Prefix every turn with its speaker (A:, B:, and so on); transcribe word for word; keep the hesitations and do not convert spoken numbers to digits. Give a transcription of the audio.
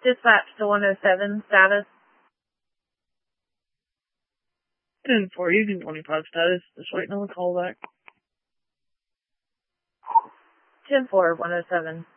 A: Dispatch to one oh seven, status.
B: ten four, Union twenty-five status. Just waiting on the call back.
A: ten four, one oh seven.